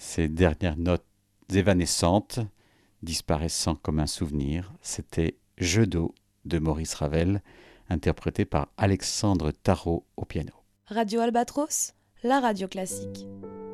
Ces dernières notes évanescentes, disparaissant comme un souvenir, c'était Jeu d'eau de Maurice Ravel, interprété par Alexandre Tarot au piano. Radio Albatros, la radio classique.